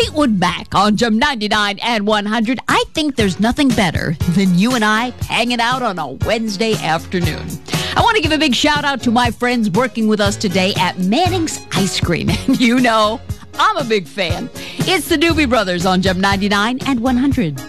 Fleetwood Mac on Gem 99 and 100. I think there's nothing better than you and I hanging out on a Wednesday afternoon. I want to give a big shout out to my friends working with us today at Manning's Ice Cream. And you know, I'm a big fan. It's the Doobie Brothers on Gem 99 and 100.